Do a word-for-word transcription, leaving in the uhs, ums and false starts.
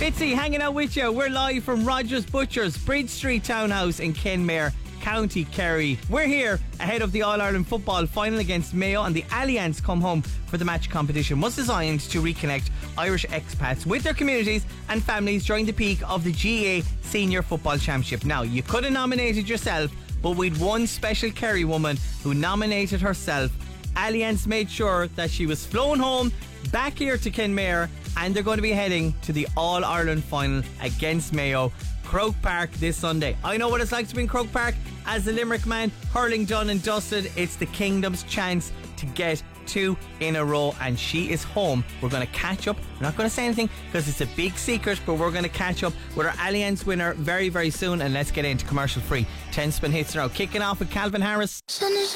Fitzy hanging out with you. We're live from Rogers Butchers, Bridge Street Townhouse in Kenmare, County Kerry. We're here ahead of the All-Ireland football final against Mayo, and the Alliance come home for the match. Competition was designed to reconnect Irish expats with their communities and families during the peak of the G A A Senior Football Championship. Now, you could have nominated yourself, but we'd one special Kerry woman who nominated herself. Alliance made sure that she was flown home back here to Kenmare, and they're going to be heading to the All-Ireland final against Mayo, Croke Park, this Sunday. I know what it's like to be in Croke Park as the Limerick man, hurling done and dusted. It's the Kingdom's chance to get two in a row, and she is home. We're going to catch up. We're not going to say anything because it's a big secret, but we're going to catch up with our Alliance winner very, very soon, and let's get into commercial free ten spin hits now. Kicking off with Calvin Harris.